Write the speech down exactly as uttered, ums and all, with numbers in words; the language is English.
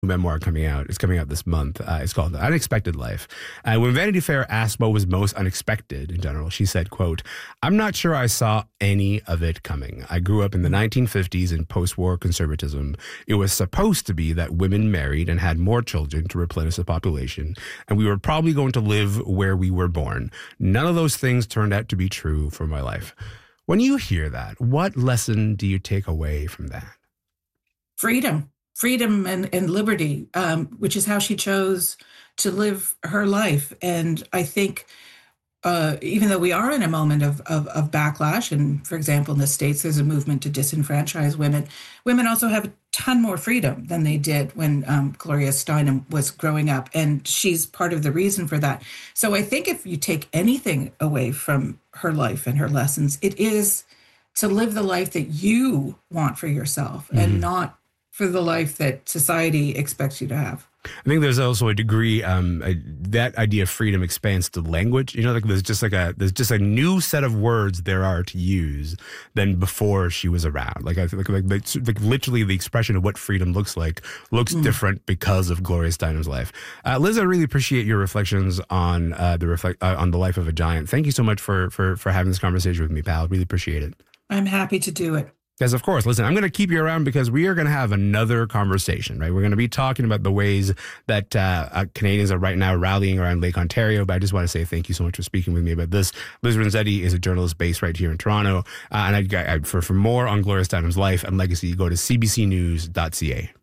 memoir coming out. It's coming out this month. Uh, it's called The Unexpected Life. Uh, when Vanity Fair asked what was most unexpected in general, she said, quote, "I'm not sure I saw any of it coming. I grew up in the nineteen fifties in post-war conservatism. It was supposed to be that women married and had more children to replenish the population, and we were probably going to live where we were born. None of those things turned out to be true for my life." When you hear that, what lesson do you take away from that? Freedom. Freedom and, and liberty, um, which is how she chose to live her life. And I think uh, even though we are in a moment of, of, of backlash, and for example, in the States, there's a movement to disenfranchise women, women also have a ton more freedom than they did when um, Gloria Steinem was growing up. And she's part of the reason for that. So I think if you take anything away from her life and her lessons, it is to live the life that you want for yourself, mm-hmm. and not for the life that society expects you to have. I think there's also a degree um, a, that idea of freedom expands to language. You know, like there's just like a there's just a new set of words there are to use than before she was around. Like I feel like, like, like, like literally the expression of what freedom looks like looks mm. different because of Gloria Steinem's life. Uh, Liz, I really appreciate your reflections on uh, the reflect uh, on the life of a giant. Thank you so much for for for having this conversation with me, pal. Really appreciate it. I'm happy to do it. Yes, of course. Listen, I'm going to keep you around because we are going to have another conversation, right? We're going to be talking about the ways that uh, uh, Canadians are right now rallying around Lake Ontario. But I just want to say thank you so much for speaking with me about this. Liz Renzetti is a journalist based right here in Toronto. Uh, and I, I, for, for more on Gloria Steinem's life and legacy, go to c b c news dot c a.